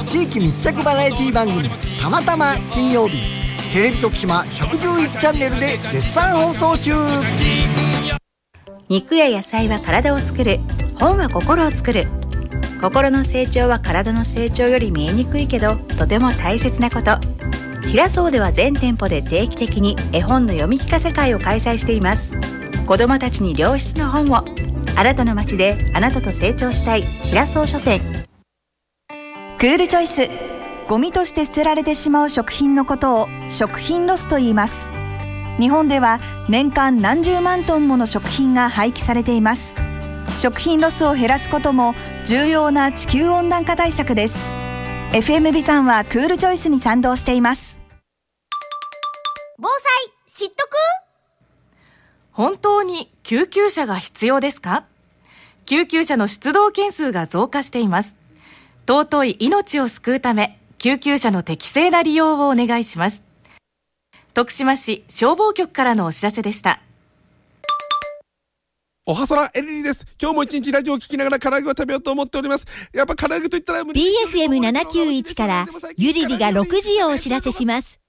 地域密着バラエティ番組たまたま金曜日、テレビ徳島111チャンネルで絶賛放送中。 肉や野菜は体を作る、本は心を作る。心の成長は体の成長より見えにくいけどとても大切なこと。平荘では全店舗で定期的に絵本の読み聞かせ会を開催しています。子どもたちに良質な本を。あなたの街であなたと成長したい平荘書店。 クールチョイス。ゴミとして捨てられてしまう食品のことを食品ロスと言います。日本では年間何十万トンもの食品が廃棄されています。食品ロスを減らすことも重要な地球温暖化対策です。 FM ビザンはクールチョイスに賛同しています。 防災知っとく？ 本当に救急車が必要ですか？救急車の出動件数が増加しています。尊い命を救うため、救急車の適正な利用をお願いします。徳島市消防局からのお知らせでした。 おはそらエリリです。今日も一日ラジオを聞きながら唐揚げを食べようと思っております。やっぱ唐揚げと言ったら BFM791 からゆりりが6時をお知らせします。